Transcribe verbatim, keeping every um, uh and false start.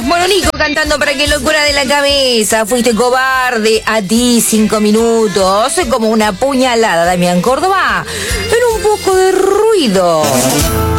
Bueno, Nico cantando para que locura de la cabeza. Fuiste cobarde, a ti cinco minutos. Como una puñalada, Damián Córdoba. En un poco de ruido.